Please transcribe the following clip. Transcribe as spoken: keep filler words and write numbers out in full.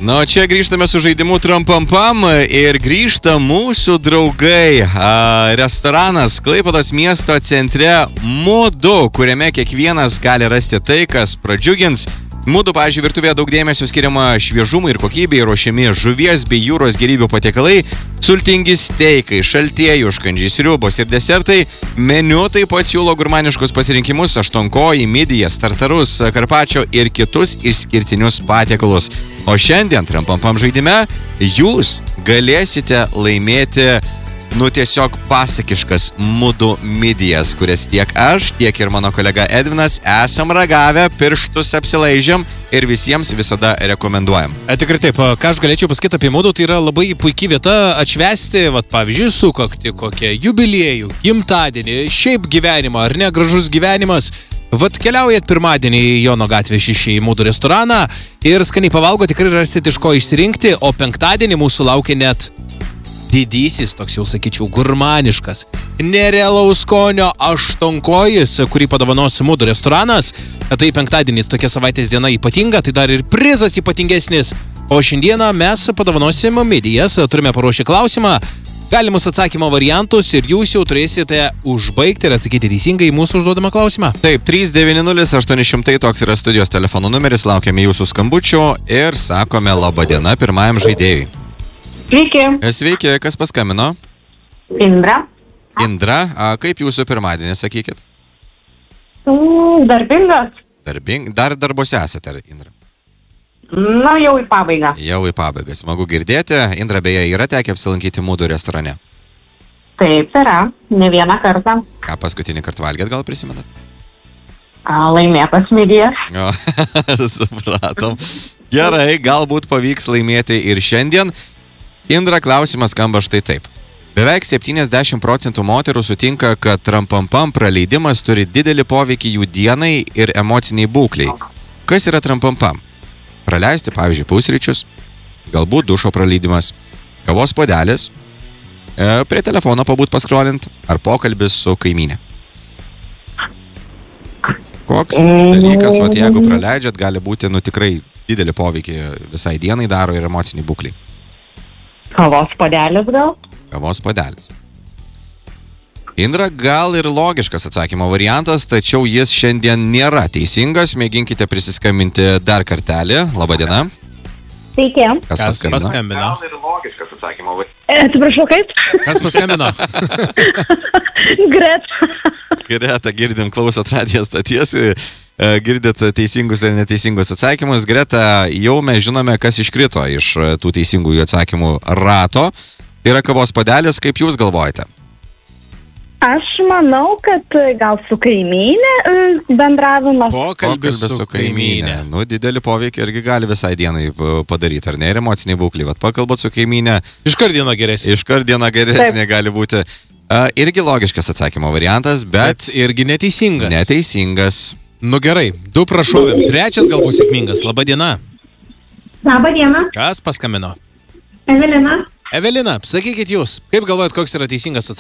Na, nu, čia grįžtame su žaidimu Trampampam ir grįžta mūsų draugai. A, restoranas Klaipėdos miesto centre Mudu, kuriame kiekvienas gali rasti tai, kas pradžiugins. Mudu, pavyzdžiui, virtuvėje daug dėmesio skiriama šviežumui ir kokybei, ruošiami žuvies bei jūros gėrybių patiekalai, sultingi steikai, šaltieji užkandžiai, sriubos ir desertai. Meniu taip pat siūlo gurmaniškus pasirinkimus, aštuonkojį, midijas, tartarus, karpačio ir kitus išskirtinius patiekalus. O šiandien Trampampam žaidime jūs galėsite laimėti nu tiesiog pasakiškas Mudu midijas, kurias tiek aš, tiek ir mano kolega Edvinas esam ragavę, pirštus apsilaižėm ir visiems visada rekomenduojam. E, tikrai taip, ką aš galėčiau pasakyti apie Mudu, tai yra labai puikia vieta atšvęsti, vat, pavyzdžiui, sukakti kokią jubiliejų, gimtadienį, šiaip gyvenimą, ar ne, gražus gyvenimas. Vat keliaujat pirmadienį į Jono gatvės šeši į Mudu restoraną ir skaniai pavalgo, tikrai rasit iš ko išsirinkti, o penktadienį mūsų laukia net didysis, toks jau sakyčiau, gurmaniškas, nerealaus skonio aštuonkojis, kurį padovanos Mudu restoranas. Tai penktadienis, tokia savaitės diena ypatinga, tai dar ir prizas ypatingesnis. O šiandieną mes padovanosim midijas, turime paruošę klausimą, galimus atsakymo variantus ir jūs jau turėsite užbaigti ir atsakyti teisingai į mūsų užduodamą klausimą. Taip, trys devyni nulis aštuoni šimtai toks yra studijos telefono numeris, laukiame jūsų skambučių ir sakome laba diena pirmajam žaidėjui. Sveiki. Sveiki, kas paskambino? Indra. Indra, a, kaip jūsų pirmadienį, sakykit? Mm, darbingas. Darbing, dar darbuose esate, Indra? Na, jau į pabaigą. Jau į pabaigą, smagu girdėti. Indra, beje, yra tekę apsilankyti Mudu restorane? Taip, yra, ne vieną kartą. Ką paskutinį kartą valgėt, gal prisimenat? A, laimėtas midijas. O, supratom. Gerai, galbūt pavyks laimėti ir šiandien. Indra, klausimas skamba štai taip. Beveik septyniasdešimt procentų moterų sutinka, kad Trampampam praleidimas turi didelį poveikį jų dienai ir emociniai būkliai. Kas yra Trampampam? Praleisti, pavyzdžiui, pusryčius, galbūt dušo praleidimas, kavos puodelis, e, prie telefono pabūt paskrolint ar pokalbis su kaimynė. Koks dalykas, vat, jeigu praleidžiat, gali būti nu tikrai didelį poveikį visai dienai daro ir emociniai būkliai. Kavos puodelis gal? Kavos puodelis. Indra, gal ir logiškas atsakymo variantas, tačiau jis šiandien nėra teisingas. Mėginkite prisiskambinti dar kartelį. Labadiena. Sveiki. Kas paskambino? paskambino? Gal ir logiškas atsakymo variantas. E, atsiprašau, kaip? Kas paskambino? Greta. Greta, girdim, klausot radijo stoties, girdit teisingus ir neteisingus atsakymus. Greta, jau mes žinome, kas iškrito iš tų teisingųjų atsakymų rato. Tai yra kavos puodelis, kaip jūs galvojate? Aš manau, kad gal su kaimynė bendravimas. Pokalbis su, su kaimynė. Nu, didelį poveikį irgi gali visai dienai padaryti, ar ne? Ir emociniai būkliai. Vat pakalbat su kaimynė. Iškart diena geresnė. Iškart diena geresnė gali būti. Uh, irgi logiškas atsakymo variantas, bet... Bet irgi neteisingas. Neteisingas. Nu gerai, du prašovėm. Trečias galbūt sėkmingas. Labadiena. Labadiena. Kas paskambino? Evelina. Evelina, sakykit jūs, kaip galvojat, koks yra teisingas atsakymas?